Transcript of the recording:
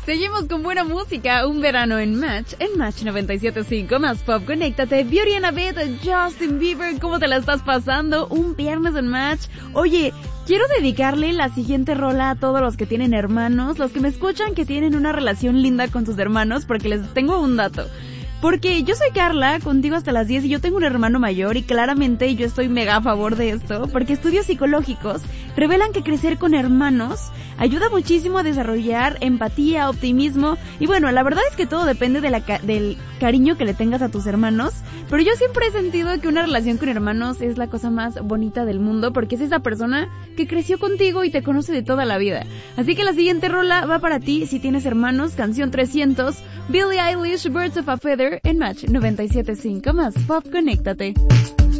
Seguimos con buena música, un verano en Match 97.5, más pop, conéctate, Beauty and a Bit, Justin Bieber, ¿cómo te la estás pasando? Un viernes en Match. Oye, quiero dedicarle la siguiente rola a todos los que tienen hermanos, los que me escuchan que tienen una relación linda con sus hermanos, porque les tengo un dato. Porque yo soy Carla, contigo hasta las 10 y yo tengo un hermano mayor y claramente yo estoy mega a favor de esto porque estudios psicológicos revelan que crecer con hermanos ayuda muchísimo a desarrollar empatía, optimismo y bueno, la verdad es que todo depende de del cariño que le tengas a tus hermanos, pero yo siempre he sentido que una relación con hermanos es la cosa más bonita del mundo porque es esa persona que creció contigo y te conoce de toda la vida. Así que la siguiente rola va para ti si tienes hermanos, canción 300, Billie Eilish, Birds of a Feather en Match 97.5 más pop, conéctate.